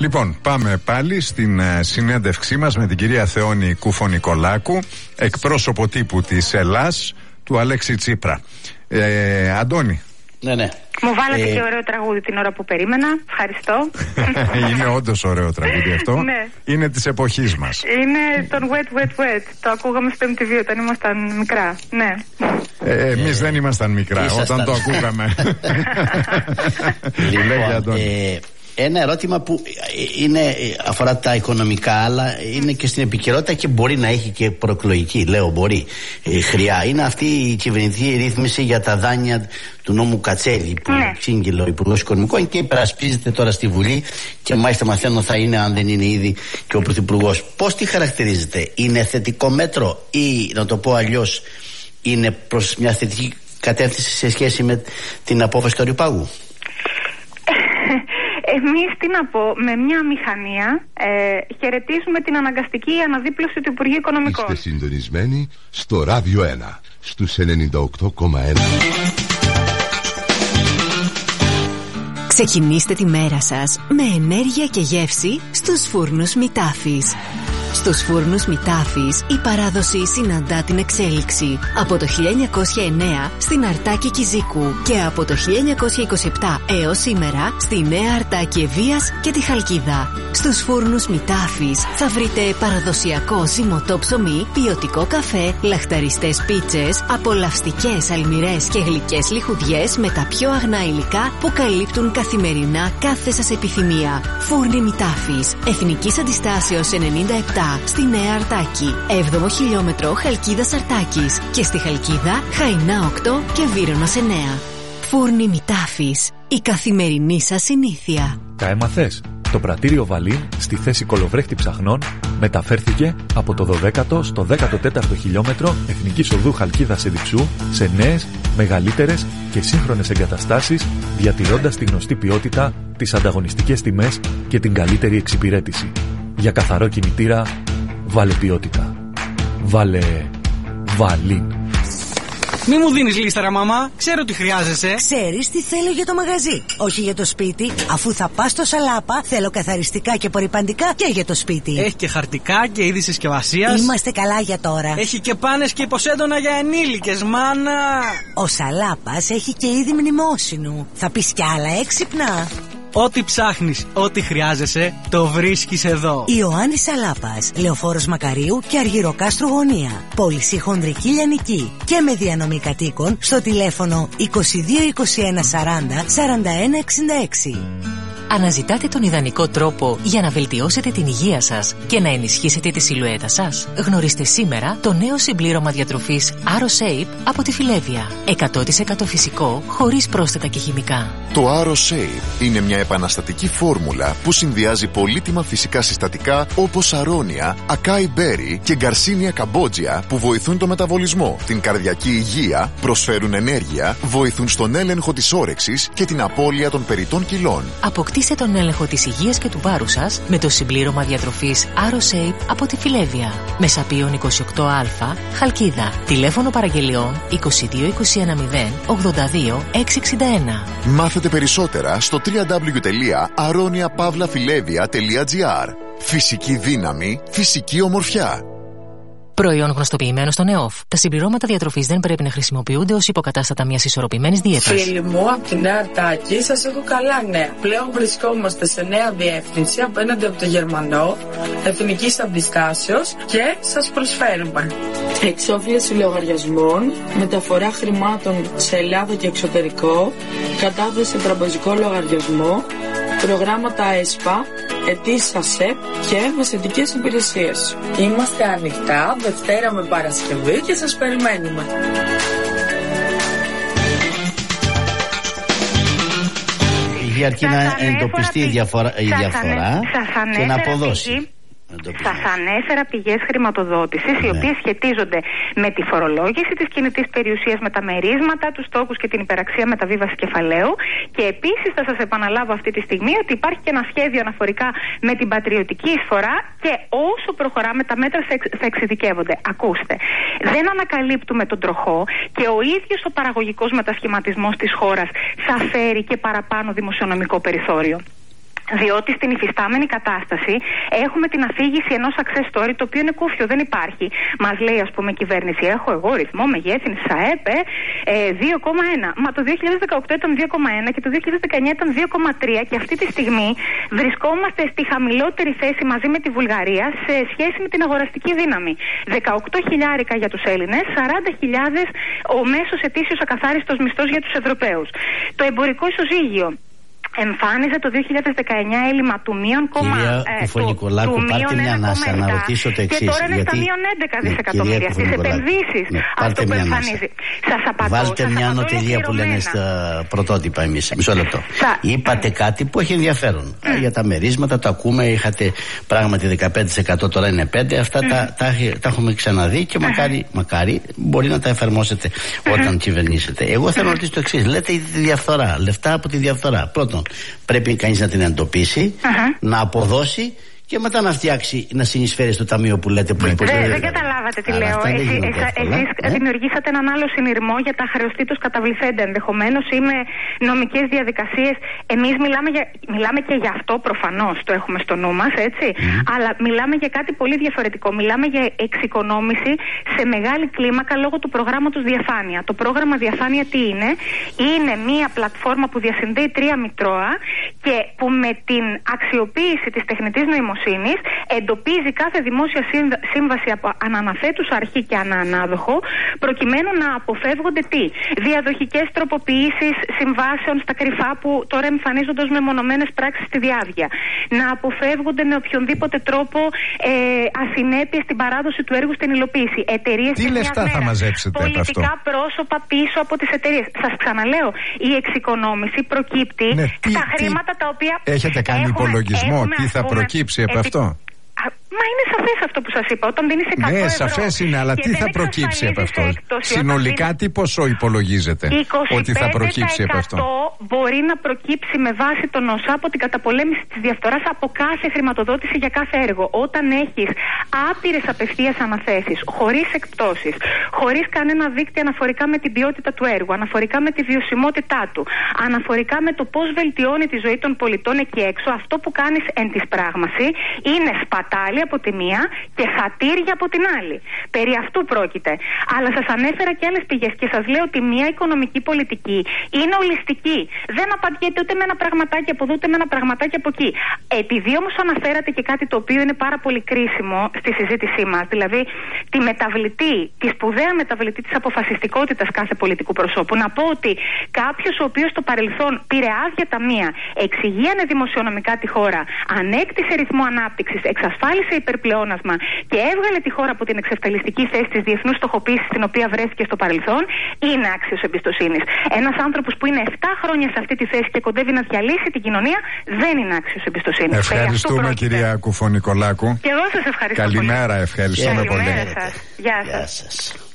Λοιπόν, πάμε πάλι στην συνέντευξή μας με την κυρία Θεόνη Κουφο-Νικολάκου, εκπρόσωπο τύπου της Ελλάς, του Αλέξη Τσίπρα. Αντώνη. Ναι. Μου βάλατε και ωραίο τραγούδι την ώρα που περίμενα. Ευχαριστώ. Είναι όντως ωραίο τραγούδι αυτό. Ναι. Είναι της εποχής μας. Είναι τον Wet Wet Wet. Το ακούγαμε στο MTV όταν ήμασταν μικρά. Ναι. Εμείς δεν ήμασταν μικρά όταν το ακούγαμε. Λέγε, Αντώνη. Ένα ερώτημα που αφορά τα οικονομικά, αλλά είναι και στην επικαιρότητα και μπορεί να έχει και προεκλογική, χρειά. Είναι αυτή η κυβερνητική ρύθμιση για τα δάνεια του νόμου Κατσέλη, που ξύγγειλε ο Υπουργός Οικονομικών και υπερασπίζεται τώρα στη Βουλή, και μάλιστα μαθαίνω θα είναι, αν δεν είναι ήδη, και ο Πρωθυπουργός. Πώς τη χαρακτηρίζεται? Είναι θετικό μέτρο ή, να το πω αλλιώς, είναι προς μια θετική κατεύθυνση σε σχέση με την απόφαση του Αριοπάγου? Εμείς, τι να πω, με μια μηχανία χαιρετίζουμε την αναγκαστική αναδίπλωση του Υπουργείου Οικονομικών. Είστε συντονισμένοι στο Ράδιο 1, στους 98,1. Ξεκινήστε τη μέρα σας με ενέργεια και γεύση στους φούρνους Μητάφης. Στους φούρνους Μητάφης η παράδοση συναντά την εξέλιξη. Από το 1909 στην Αρτάκη Κιζίκου και από το 1927 έως σήμερα στη Νέα Αρτάκη Ευβοίας και τη Χαλκίδα. Στους φούρνους Μητάφης θα βρείτε παραδοσιακό ζυμωτό ψωμί, ποιοτικό καφέ, λαχταριστές πίτσες, απολαυστικές αλμυρές και γλυκές λιχουδιές με τα πιο αγνά υλικά που καλύπτουν καθημερινά κάθε σας επιθυμία. Φούρνοι Μητάφης, Εθνικής Αντιστάσεως 97 στη Νέα Αρτάκη, 7ο χιλιόμετρο Χαλκίδας Αρτάκης, και στη Χαλκίδα Χαϊνά 8 και Βύρωνος 9. Φούρνοι Μητάφης, η καθημερινή σας συνήθεια. Τα έμαθες? Το πρατήριο Βαλίν στη θέση κολοβρέχτη ψαχνών μεταφέρθηκε από το 12ο στο 14ο χιλιόμετρο Εθνικής Οδού Χαλκίδας Εδιψού σε νέες, μεγαλύτερες και σύγχρονες εγκαταστάσεις, διατηρώντας τη γνωστή ποιότητα, τις ανταγωνιστικές τιμές και την καλύτερη εξυπηρέτηση. Για καθαρό κινητήρα, βάλε ποιότητα. Βάλε Βαλίν. Μη μου δίνεις λίστα, ρε μαμά. Ξέρω τι χρειάζεσαι. Ξέρεις τι θέλω για το μαγαζί, όχι για το σπίτι. Αφού θα πας στο Σαλάπα, θέλω καθαριστικά και απορρυπαντικά και για το σπίτι. Έχει και χαρτικά και είδη συσκευασίας. Είμαστε καλά για τώρα. Έχει και πάνες και υποσέντονα για ενήλικες, μάνα. Ο Σαλάπας έχει και είδη μνημόσυνου. Θα πεις κι άλλα έξυπνα. Ό,τι ψάχνεις, ό,τι χρειάζεσαι, το βρίσκεις εδώ. Ιωάννης Σαλάπας, Λεωφόρος Μακαρίου και Αργυροκάστρου Γωνία. Πώληση χονδρική λιανική και με διανομή κατοίκων στο τηλέφωνο 22 21 40 41 66. Αναζητάτε τον ιδανικό τρόπο για να βελτιώσετε την υγεία σας και να ενισχύσετε τη σιλουέτα σας? Γνωρίστε σήμερα το νέο συμπλήρωμα διατροφής AroShape από τη Φιλέβια. 100% φυσικό, χωρίς πρόσθετα και χημικά. Το AroShape είναι μια επαναστατική φόρμουλα που συνδυάζει πολύτιμα φυσικά συστατικά όπως αρώνια, ακάι μπέρι και γκαρσίνια καμπότζια που βοηθούν το μεταβολισμό, την καρδιακή υγεία, προσφέρουν ενέργεια, βοηθούν στον έλεγχο της όρεξης και την απώλεια των περιττών κιλών. Αποκτήστε τον έλεγχο της υγείας και του βάρους σας με το συμπλήρωμα διατροφής AroShape από τη Φιλέβια. Μεσαπίων 28α, Χαλκίδα. Τηλέφωνο παραγγελιών 22 21 0 82 661. Μάθετε περισσότερα στο www.aroniapavlafilevia.gr. Φυσική δύναμη, φυσική ομορφιά. Προϊόν γνωστοποιημένο στον ΕΟΦ. Τα συμπληρώματα διατροφής δεν πρέπει να χρησιμοποιούνται ως υποκατάστατα μιας ισορροπημένης δίαιτας. Φίλοι μου, από τη Νέα Αρτάκη σας έχω καλά νέα. Πλέον βρισκόμαστε σε νέα διεύθυνση απέναντι από το Γερμανό, Εθνικής Αντιστάσεως, και σας προσφέρουμε εξόφληση λογαριασμών, μεταφορά χρημάτων σε Ελλάδα και εξωτερικό, κατάθεση σε τραπεζικό λογαριασμό, προγράμματα ΕΣΠΑ, ετήσια ΑΣΕΠ και μεσαιτικές υπηρεσίες. Είμαστε ανοιχτά Δευτέρα με Παρασκευή και σας περιμένουμε. Αρκεί να εντοπιστεί η διαφορά και να αποδώσει. Σας ανέφερα πηγές χρηματοδότησης, οι οποίες σχετίζονται με τη φορολόγηση της κινητής περιουσίας, με τα μερίσματα, τους τόκους και την υπεραξία μεταβίβαση κεφαλαίου. Και επίσης θα σας επαναλάβω αυτή τη στιγμή ότι υπάρχει και ένα σχέδιο αναφορικά με την πατριωτική εισφορά, και όσο προχωράμε τα μέτρα θα εξειδικεύονται. Ακούστε, δεν ανακαλύπτουμε τον τροχό, και ο ίδιος ο παραγωγικός μετασχηματισμός της χώρας θα φέρει και παραπάνω δημοσιονομικό περιθώριο. Διότι στην υφιστάμενη κατάσταση έχουμε την αφήγηση ενός success story, το οποίο είναι κούφιο, δεν υπάρχει. Μας λέει, ας πούμε, η κυβέρνηση, έχω εγώ ρυθμό μεγέθυνσης ΑΕΠ 2,1. Μα το 2018 ήταν 2,1 και το 2019 ήταν 2,3 και αυτή τη στιγμή βρισκόμαστε στη χαμηλότερη θέση μαζί με τη Βουλγαρία σε σχέση με την αγοραστική δύναμη. 18.000 για τους Έλληνες, 40.000 ο μέσος ετήσιος ακαθάριστος μισθός για τους Ευρωπαίους. Το εμπορικό ισοζύγιο εμφάνιζε το 2019 έλλειμμα του μείον Κυρία Κουφονικολάκου, πάρτε μια ανάσα να ρωτήσω το εξής. Και τώρα είναι στα μείον 11 δισεκατομμύρια στις επενδύσεις. Αυτό που εμφανίζει. Σας απαντώ. Βάλτε μια ανωτελεία που λένε στα πρωτότυπα εμείς. Μισό λεπτό. Είπατε κάτι που έχει ενδιαφέρον. Για τα μερίσματα, το ακούμε, είχατε πράγματι 15%, τώρα είναι 5%. Αυτά τα έχουμε ξαναδεί και μακάρι μπορεί να τα εφαρμόσετε όταν κυβερνήσετε. Εγώ θέλω να ρωτήσω το εξής. Λέτε η διαφθορά, λεφτά από τη διαφθορά. Πρώτον, πρέπει κανείς να την εντοπίσει, να αποδώσει και μετά να φτιάξει, να συνεισφέρει στο ταμείο που λέτε που υποστηρίζει. Δεν καταλάβατε τι λέω. Εσείς δημιουργήσατε έναν άλλο συνειρμό για τα χρεωστήτως καταβληθέντα ενδεχομένως ή με νομικές διαδικασίες. Εμείς μιλάμε και για αυτό, προφανώς το έχουμε στο νου μας, έτσι. Αλλά μιλάμε για κάτι πολύ διαφορετικό. Μιλάμε για εξοικονόμηση σε μεγάλη κλίμακα λόγω του προγράμματος Διαφάνεια. Το πρόγραμμα Διαφάνεια τι είναι? Είναι μία πλατφόρμα που διασυνδέει 3 μητρώα και που με την αξιοποίηση της τεχνητής νοημοσύνης εντοπίζει κάθε δημόσια σύμβαση από αναναφέτους αρχή και ανανάδοχο, προκειμένου να αποφεύγονται τι? Διαδοχικές τροποποιήσεις συμβάσεων στα κρυφά που τώρα εμφανίζονται ως μεμονωμένες πράξεις στη διάβγεια. Να αποφεύγονται με οποιονδήποτε τρόπο ασυνέπειες στην παράδοση του έργου στην υλοποίηση. Εταιρείες τι λεφτά θα μαζέψετε από αυτό? Πολιτικά πρόσωπα πίσω από τις εταιρείες. Σας ξαναλέω, η εξοικονόμηση προκύπτει στα χρήματα τα οποία. Έχετε κάνει υπολογισμό τι θα προκύψει από αυτό? Μα είναι σαφές αυτό που σας είπα. Όταν δίνεις 100 ευρώ. Ναι, σαφές είναι, αλλά τι θα προκύψει από αυτό? Συνολικά τι ποσό υπολογίζετε ότι θα προκύψει από αυτό? Μπορεί να προκύψει με βάση τον ΩΣΑ από την καταπολέμηση της διαφθοράς από κάθε χρηματοδότηση για κάθε έργο. Όταν έχεις άπειρες απευθείας αναθέσεις, χωρίς εκπτώσεις, χωρίς κανένα δίκτυο αναφορικά με την ποιότητα του έργου, αναφορικά με τη βιωσιμότητά του, αναφορικά με το πώς βελτιώνει τη ζωή των πολιτών εκεί έξω, αυτό που κάνεις εν της πράγμαση είναι σπατάλη από τη μία και χατήρια από την άλλη. Περί αυτού πρόκειται. Αλλά σας ανέφερα και άλλες πηγές και σας λέω ότι μια οικονομική πολιτική είναι ολιστική. Δεν απαντιέται ούτε με ένα πραγματάκι από εδώ, ούτε με ένα πραγματάκι από εκεί. Επειδή όμως αναφέρατε και κάτι το οποίο είναι πάρα πολύ κρίσιμο στη συζήτησή μας, δηλαδή τη μεταβλητή, τη σπουδαία μεταβλητή της αποφασιστικότητας κάθε πολιτικού προσώπου, να πω ότι κάποιος ο οποίος στο παρελθόν πήρε άδεια ταμεία, εξηγίανε δημοσιονομικά τη χώρα, ανέκτησε ρυθμό ανάπτυξης, εξασφάλισε υπερπλεόνασμα και έβγαλε τη χώρα από την εξευτελιστική θέση της διεθνούς στοχοποίησης στην οποία βρέθηκε στο παρελθόν, είναι άξιος εμπιστοσύνης. Ένας άνθρωπος που είναι 7 χρόνια σε αυτή τη θέση και κοντεύει να διαλύσει την κοινωνία δεν είναι άξιος εμπιστοσύνης. Ευχαριστούμε, κυρία Κουφονικολάκου. Και εγώ σας ευχαριστώ. Καλημέρα, πολύ. Ευχαριστούμε πολύ. Καλημέρα σας. Γεια σας.